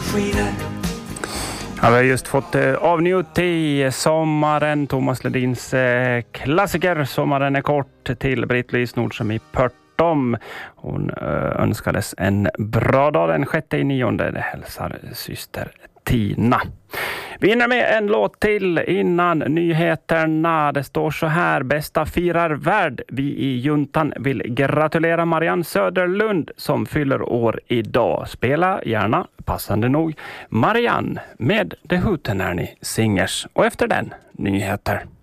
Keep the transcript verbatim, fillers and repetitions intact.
Ja, vi har just fått eh, avnjuta i sommaren, Thomas Ledins eh, klassiker Sommaren är kort till Britt-Louise Nordström i Pörtom. Hon eh, önskades en bra dag den sjätte i nionde. Det hälsar syster Tina. Vi hinner med en låt till innan nyheterna. Det står så här: bästa firar värld. Vi i juntan vill gratulera Marianne Söderlund som fyller år idag. Spela gärna, passande nog, Marianne med The Hootenanny Singers. Och efter den, nyheter.